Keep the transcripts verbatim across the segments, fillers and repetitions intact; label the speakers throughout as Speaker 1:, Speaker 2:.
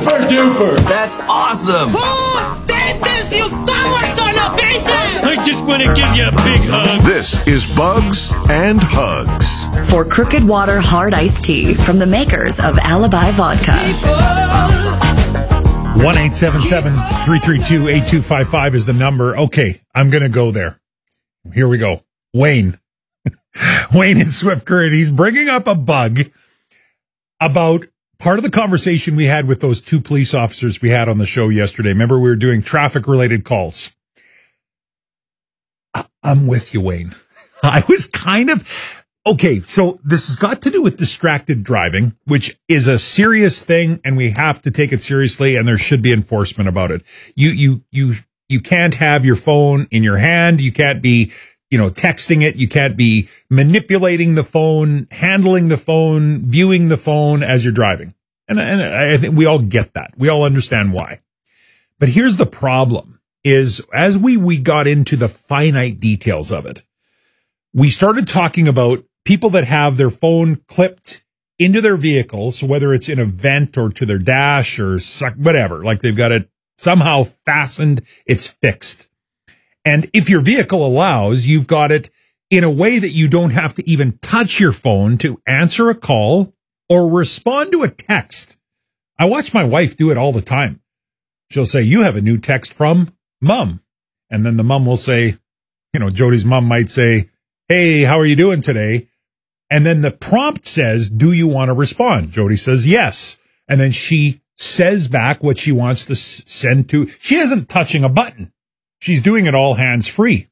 Speaker 1: Super duper.
Speaker 2: That's awesome.
Speaker 3: Who did this, you power son of bitches?
Speaker 1: I just want to give you a big hug.
Speaker 4: This is Bugs and Hugs.
Speaker 5: For Crooked Water Hard Iced Tea from the makers of Alibi Vodka.
Speaker 6: one eight seven seven, three three two, eight two five five is the number. Okay, I'm going to go there. Here we go. Wayne. Wayne in Swift Current. He's bringing up a bug about part of the conversation we had with those two police officers we had on the show yesterday. Remember, we were doing traffic-related calls. I- I'm with you, Wayne. I was kind of... Okay, so this has got to do with distracted driving, which is a serious thing, and we have to take it seriously, and there should be enforcement about it. You, you, you, you can't have your phone in your hand. You can't be, you know, texting it. You can't be manipulating the phone, handling the phone, viewing the phone as you're driving. And, and I think we all get that. We all understand why. But here's the problem is as we, we got into the finite details of it, we started talking about people that have their phone clipped into their vehicle. So whether it's in a vent or to their dash or whatever, like they've got it somehow fastened, it's fixed. And if your vehicle allows, you've got it in a way that you don't have to even touch your phone to answer a call or respond to a text. I watch my wife do it all the time. She'll say, "You have a new text from Mom." And then the mom will say, you know, Jody's mom might say, "Hey, how are you doing today?" And then the prompt says, "Do you want to respond?" Jody says, "Yes." And then she says back what she wants to s- send to. She isn't touching a button. She's doing it all hands free.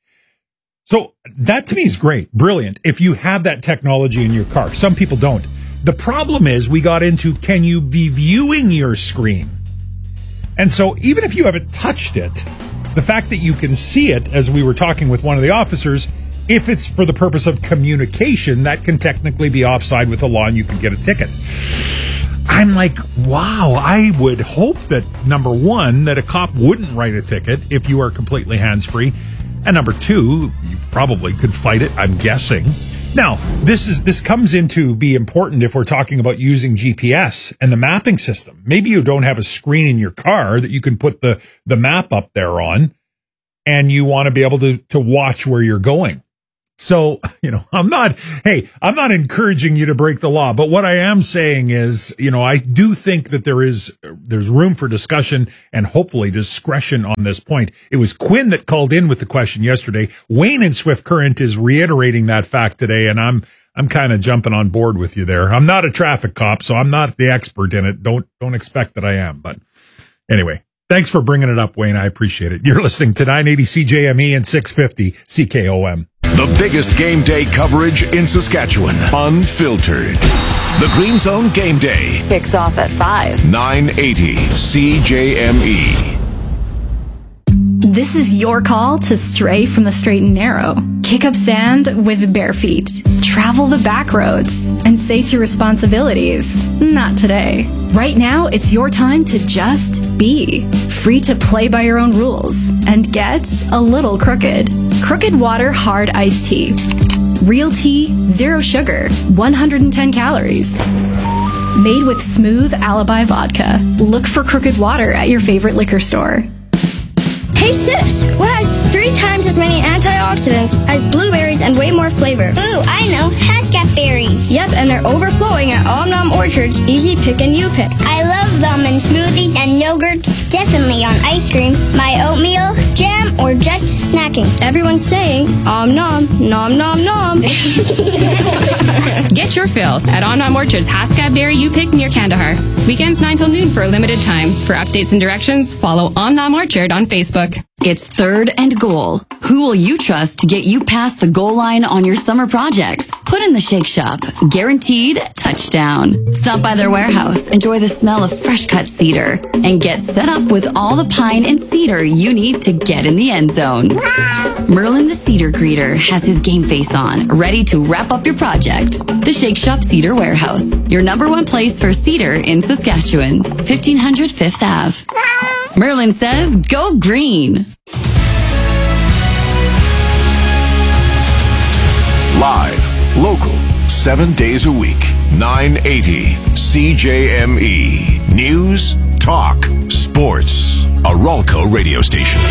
Speaker 6: So that to me is great. Brilliant. If you have that technology in your car, some people don't. The problem is we got into, can you be viewing your screen? And so even if you haven't touched it, the fact that you can see it, as we were talking with one of the officers, if it's for the purpose of communication, that can technically be offside with the law and you can get a ticket. I'm like, wow, I would hope that, number one, that a cop wouldn't write a ticket if you are completely hands-free. And number two, you probably could fight it, I'm guessing. Now, this is this comes into be important if we're talking about using G P S and the mapping system. Maybe you don't have a screen in your car that you can put the, the map up there on, and you want to be able to, to watch where you're going. So, you know, I'm not, hey, I'm not encouraging you to break the law, but what I am saying is, you know, I do think that there is, there's room for discussion and hopefully discretion on this point. It was Quinn that called in with the question yesterday. Wayne in Swift Current is reiterating that fact today, and I'm, I'm kind of jumping on board with you there. I'm not a traffic cop, so I'm not the expert in it. Don't, don't expect that I am, but anyway. Thanks for bringing it up, Wayne. I appreciate it. You're listening to nine eighty C J M E and six fifty C K O M.
Speaker 4: The biggest game day coverage in Saskatchewan. Unfiltered. The Green Zone Game Day.
Speaker 5: Kicks off at five.
Speaker 4: nine eighty C J M E.
Speaker 7: This is your call to stray from the straight and narrow. Kick up sand with bare feet. Travel the back roads and say to responsibilities, not today. Right now, it's your time to just be. Free to play by your own rules and get a little crooked. Crooked Water Hard Iced Tea. Real tea, zero sugar, one hundred ten calories. Made with smooth Alibi Vodka. Look for Crooked Water at your favorite liquor store.
Speaker 8: Hey sis, what has three times as many antioxidants as blueberries and way more flavor?
Speaker 9: Ooh, I know, Haskell berries.
Speaker 8: Yep, and they're overflowing at Om Nom Orchard's Easy Pick and You Pick.
Speaker 9: I love them in smoothies and yogurts, definitely on ice cream, my oatmeal, jam, or just snacking.
Speaker 8: Everyone's saying Om Nom, Nom Nom Nom.
Speaker 10: Get your fill at Om Nom Orchard's Haskell Berry You Pick near Kandahar. Weekends nine till noon for a limited time. For updates and directions, follow Om Nom Orchard on Facebook.
Speaker 5: It's third and goal. Who will you trust to get you past the goal line on your summer projects? Put in the Shake Shop. Guaranteed touchdown. Stop by their warehouse, enjoy the smell of fresh cut cedar, and get set up with all the pine and cedar you need to get in the end zone. Merlin the Cedar Greeter has his game face on, ready to wrap up your project. The Shake Shop Cedar Warehouse, your number one place for cedar in Saskatchewan. fifteen hundred Fifth Avenue. Merlin says, go green.
Speaker 4: Live, local, seven days a week. nine eighty C J M E. News, talk, sports. A Ralco radio station.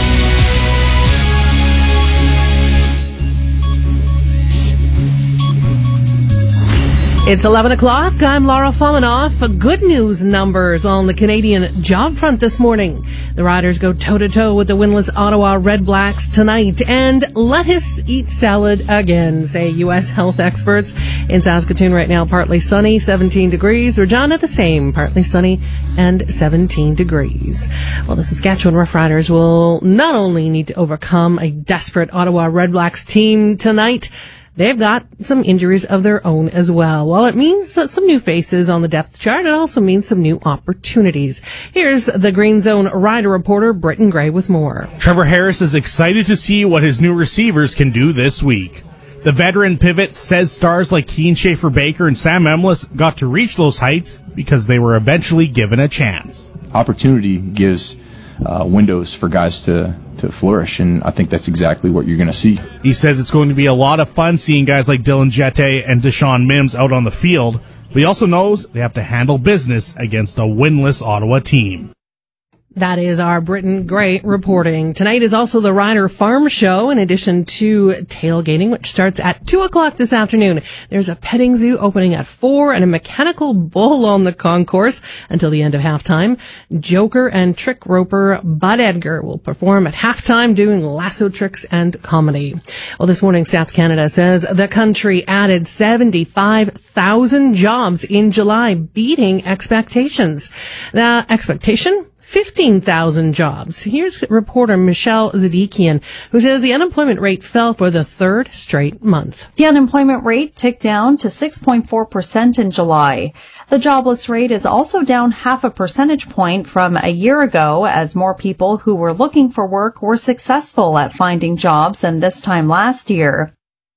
Speaker 2: It's eleven o'clock. I'm Laura Fominoff. Good news numbers on the Canadian job front this morning. The Riders go toe-to-toe with the winless Ottawa Red Blacks tonight. And lettuce eat salad again, say U S health experts. In Saskatoon right now, partly sunny, seventeen degrees. Regina, the same, partly sunny and seventeen degrees. Well, the Saskatchewan Roughriders will not only need to overcome a desperate Ottawa Red Blacks team tonight, they've got some injuries of their own as well. While it means some new faces on the depth chart, it also means some new opportunities. Here's the Green Zone Rider reporter, Britton Gray, with more.
Speaker 11: Trevor Harris is excited to see what his new receivers can do this week. The veteran pivot says stars like Keane Schaefer-Baker and Sam Emlis got to reach those heights because they were eventually given a chance.
Speaker 12: Opportunity gives uh, windows for guys to to flourish, and I think that's exactly what you're going to see.
Speaker 11: He says it's going to be a lot of fun seeing guys like Dylan Jette and Deshaun Mims out on the field, but he also knows they have to handle business against a winless Ottawa team.
Speaker 2: That is our Britton Gray reporting. Tonight is also the Rider Farm Show, in addition to tailgating, which starts at two o'clock this afternoon. There's a petting zoo opening at four and a mechanical bull on the concourse until the end of halftime. Joker and trick roper Bud Edgar will perform at halftime doing lasso tricks and comedy. Well, this morning, Stats Canada says the country added seventy-five thousand jobs in July, beating expectations. The expectation? fifteen thousand jobs. Here's reporter Michelle Zadikian, who says the unemployment rate fell for the third straight month.
Speaker 13: The unemployment rate ticked down to six point four percent in July. The jobless rate is also down half a percentage point from a year ago, as more people who were looking for work were successful at finding jobs than this time last year.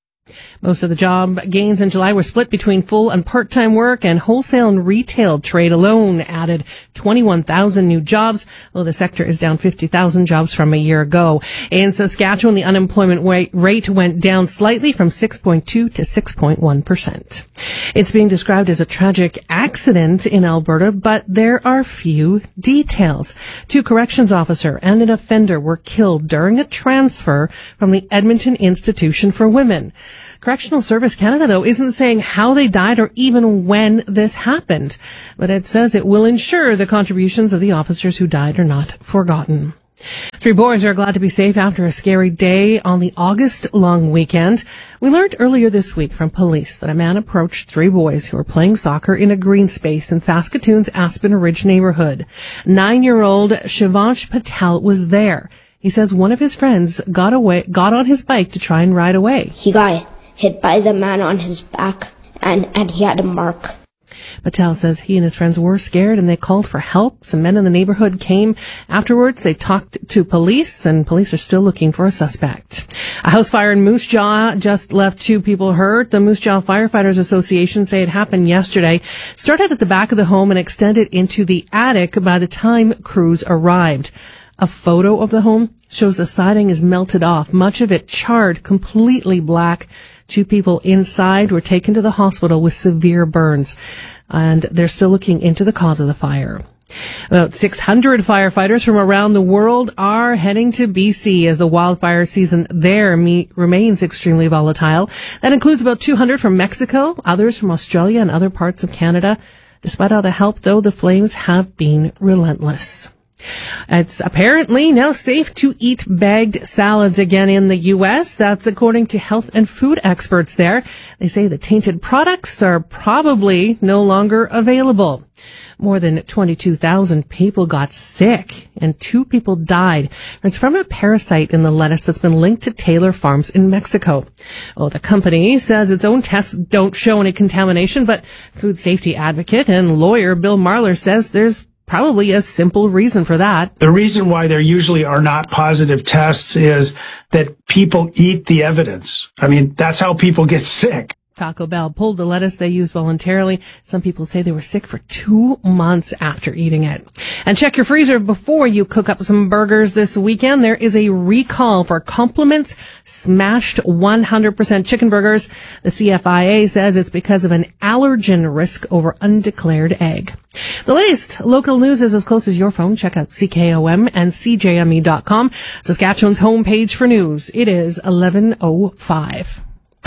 Speaker 2: Most of the job gains in July were split between full and part-time work, and wholesale and retail trade alone added twenty-one thousand new jobs, while the sector is down fifty thousand jobs from a year ago. In Saskatchewan, the unemployment rate went down slightly from six point two to six point one percent. It's being described as a tragic accident in Alberta, but there are few details. Two corrections officer and an offender were killed during a transfer from the Edmonton Institution for Women. Correctional Service Canada, though, isn't saying how they died or even when this happened, but it says it will ensure the contributions of the officers who died are not forgotten. Three boys are glad to be safe after a scary day on the August long weekend. We learned earlier this week from police that a man approached three boys who were playing soccer in a green space in Saskatoon's Aspen Ridge neighborhood. Nine-year-old Shivansh Patel was there. He says one of his friends got away, got on his bike to try and ride away.
Speaker 14: He got hit by the man on his back, and, and he had a mark.
Speaker 2: Patel says he and his friends were scared and they called for help. Some men in the neighborhood came. Afterwards, they talked to police, and police are still looking for a suspect. A house fire in Moose Jaw just left two people hurt. The Moose Jaw Firefighters Association say it happened yesterday. Started at the back of the home and extended into the attic by the time crews arrived. A photo of the home shows the siding is melted off, much of it charred, completely black. Two people inside were taken to the hospital with severe burns, and they're still looking into the cause of the fire. About six hundred firefighters from around the world are heading to B C as the wildfire season there me- remains extremely volatile. That includes about two hundred from Mexico, others from Australia and other parts of Canada. Despite all the help, though, the flames have been relentless. It's apparently now safe to eat bagged salads again in the U S. That's according to health and food experts there. They say the tainted products are probably no longer available. More than twenty-two thousand people got sick and two people died. It's from a parasite in the lettuce that's been linked to Taylor Farms in Mexico. Oh, the company says its own tests don't show any contamination, but food safety advocate and lawyer Bill Marler says there's probably a simple reason for that.
Speaker 15: The reason why there usually are not positive tests is that people eat the evidence. I mean, that's how people get sick.
Speaker 2: Taco Bell pulled the lettuce they used voluntarily. Some people say they were sick for two months after eating it. And check your freezer before you cook up some burgers this weekend. There is a recall for Compliments smashed one hundred percent chicken burgers. The C F I A says it's because of an allergen risk over undeclared egg. The latest local news is as close as your phone. Check out C K O M and C J M E dot com, Saskatchewan's homepage for news. It is eleven oh five.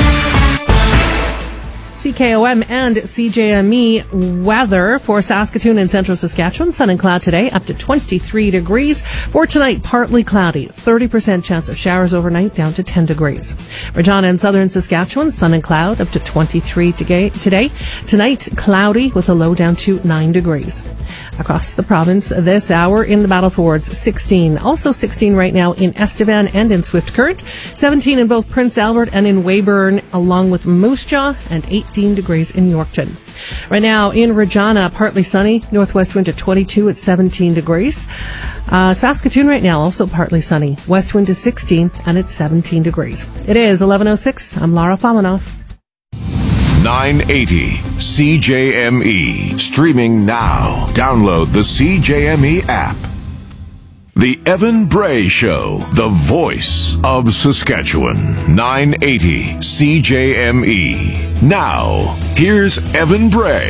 Speaker 2: C K O M and C J M E weather for Saskatoon and central Saskatchewan. Sun and cloud today, up to twenty-three degrees. For tonight, partly cloudy. thirty percent chance of showers overnight, down to ten degrees. Regina and southern Saskatchewan, sun and cloud, up to twenty-three today. Tonight, cloudy with a low down to nine degrees. Across the province this hour in the Battle Fords, sixteen. Also sixteen right now in Estevan and in Swift Current. seventeen in both Prince Albert and in Weyburn, along with Moose Jaw, and eighteen degrees in Yorkton. Right now in Regina, partly sunny. Northwest wind at twenty-two at seventeen degrees. Uh, Saskatoon right now, also partly sunny. West wind to sixteen and it's seventeen degrees. It is eleven oh six. I'm Lara Falanoff.
Speaker 4: nine eighty C J M E. Streaming now. Download the C J M E app. The Evan Bray Show, the voice of Saskatchewan. nine eighty C J M E. Now, here's Evan Bray.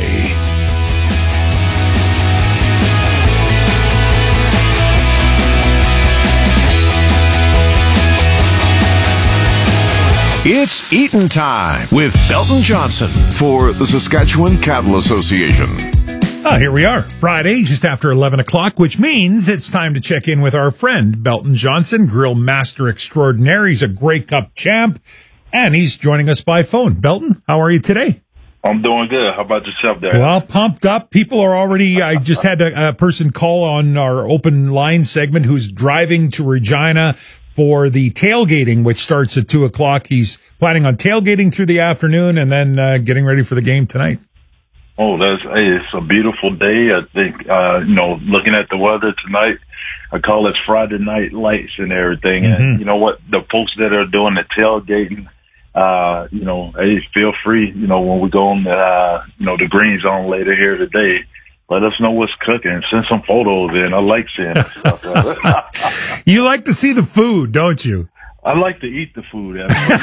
Speaker 4: It's Eaton Time with Belton Johnson for the Saskatchewan Cattle Association.
Speaker 6: Oh, here we are, Friday, just after eleven o'clock, which means it's time to check in with our friend, Belton Johnson, grill master extraordinaire. He's a Grey Cup champ, and he's joining us by phone. Belton, how are you today?
Speaker 16: I'm doing good. How about yourself there?
Speaker 6: Well, pumped up. People are already, I just had a, a person call on our open line segment who's driving to Regina for the tailgating, which starts at two o'clock. He's planning on tailgating through the afternoon and then uh, getting ready for the game tonight.
Speaker 16: Oh, that's hey, it's a beautiful day. I think, uh, you know, looking at the weather tonight, I call it Friday night lights and everything. Mm-hmm. And you know what? The folks that are doing the tailgating, uh, you know, hey, feel free, you know, when we go on the, uh, you know, the green zone later here today, let us know what's cooking. Send some photos in. I like seeing stuff.
Speaker 6: You like to see the food, don't you?
Speaker 16: I like to eat the food.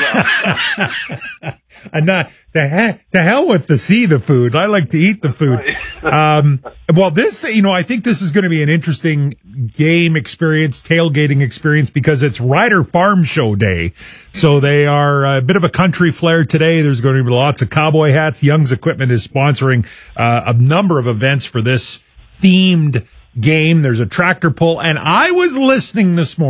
Speaker 6: And not the hell, the hell with the see the food. I like to eat the food. Um, well, this, you know, I think this is going to be an interesting game experience, tailgating experience, because it's Ryder Farm Show Day. So they are a bit of a country flair today. There's going to be lots of cowboy hats. Young's Equipment is sponsoring uh, a number of events for this themed game. There's a tractor pull, and I was listening this morning.